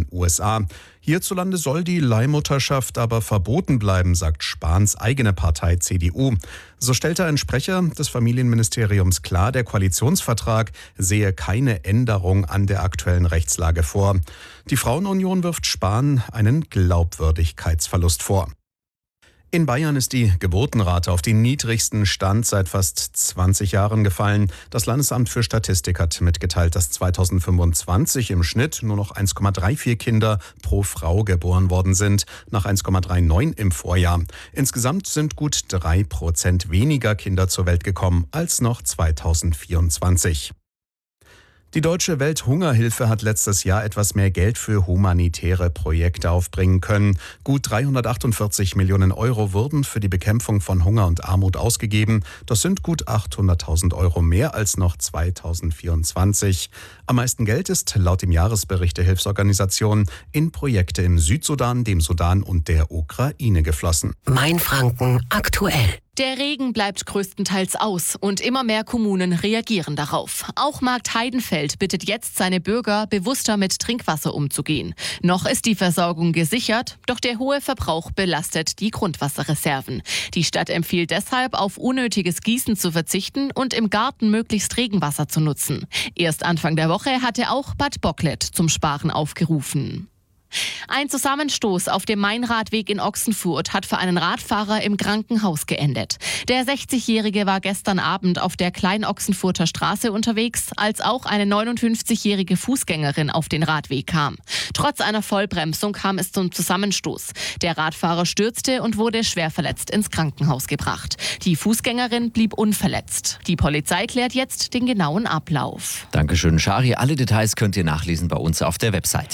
USA. Hierzulande soll die Leihmutterschaft aber verboten bleiben, sagt Spahns eigene Partei CDU. So stellte ein Sprecher des Familienministeriums klar, der Koalitionsvertrag sehe keine Änderung an der aktuellen Rechtslage vor. Die Frauenunion wirft Spahn einen Glaubwürdigkeitsverlust vor. In Bayern ist die Geburtenrate auf den niedrigsten Stand seit fast 20 Jahren gefallen. Das Landesamt für Statistik hat mitgeteilt, dass 2025 im Schnitt nur noch 1,34 Kinder pro Frau geboren worden sind, nach 1,39 im Vorjahr. Insgesamt sind gut 3% weniger Kinder zur Welt gekommen als noch 2024. Die Deutsche Welthungerhilfe hat letztes Jahr etwas mehr Geld für humanitäre Projekte aufbringen können. Gut 348 Millionen Euro wurden für die Bekämpfung von Hunger und Armut ausgegeben. Das sind gut 800.000 Euro mehr als noch 2024. Am meisten Geld ist laut dem Jahresbericht der Hilfsorganisation in Projekte im Südsudan, dem Sudan und der Ukraine geflossen. Mainfranken aktuell. Der Regen bleibt größtenteils aus und immer mehr Kommunen reagieren darauf. Auch Markt Heidenfeld bittet jetzt seine Bürger, bewusster mit Trinkwasser umzugehen. Noch ist die Versorgung gesichert, doch der hohe Verbrauch belastet die Grundwasserreserven. Die Stadt empfiehlt deshalb, auf unnötiges Gießen zu verzichten und im Garten möglichst Regenwasser zu nutzen. Erst Anfang der Woche hatte auch Bad Bocklet zum Sparen aufgerufen. Ein Zusammenstoß auf dem Mainradweg in Ochsenfurt hat für einen Radfahrer im Krankenhaus geendet. Der 60-Jährige war gestern Abend auf der Klein-Ochsenfurter Straße unterwegs, als auch eine 59-jährige Fußgängerin auf den Radweg kam. Trotz einer Vollbremsung kam es zum Zusammenstoß. Der Radfahrer stürzte und wurde schwer verletzt ins Krankenhaus gebracht. Die Fußgängerin blieb unverletzt. Die Polizei klärt jetzt den genauen Ablauf. Dankeschön, Shari. Alle Details könnt ihr nachlesen bei uns auf der Webseite.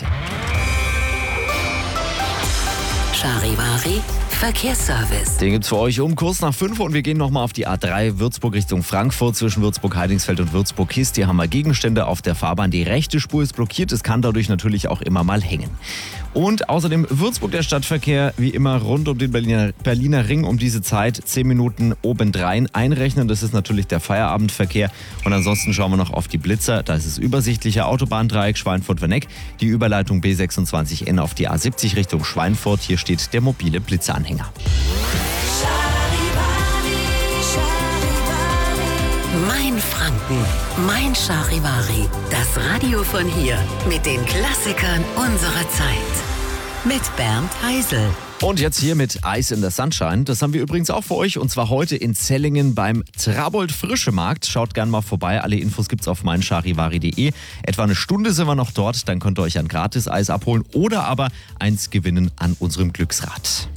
Charivari Verkehrsservice. Den gibt's für euch um kurz nach 5 und wir gehen nochmal auf die A3 Würzburg Richtung Frankfurt zwischen Würzburg-Heidingsfeld und Würzburg-Kist. Hier haben wir Gegenstände auf der Fahrbahn. Die rechte Spur ist blockiert. Es kann dadurch natürlich auch immer mal hängen. Und außerdem Würzburg der Stadtverkehr wie immer rund um den Berliner Ring um diese Zeit 10 Minuten obendrein einrechnen. Das ist natürlich der Feierabendverkehr. Und ansonsten schauen wir noch auf die Blitzer. Da ist es übersichtlicher Autobahndreieck Schweinfurt-Werneck. Die Überleitung B26N auf die A70 Richtung Schweinfurt. Hier steht der mobile Blitzeranhänger. Mainfranken, Mein Charivari. Das Radio von hier mit den Klassikern unserer Zeit. Mit Bernd Heisel. Und jetzt hier mit Ice in the Sunshine. Das haben wir übrigens auch für euch und zwar heute in Zellingen beim Trabold-Frische-Markt. Schaut gerne mal vorbei. Alle Infos gibt's auf meincharivari.de. Etwa eine Stunde sind wir noch dort. Dann könnt ihr euch ein Gratis-Eis abholen oder aber eins gewinnen an unserem Glücksrad.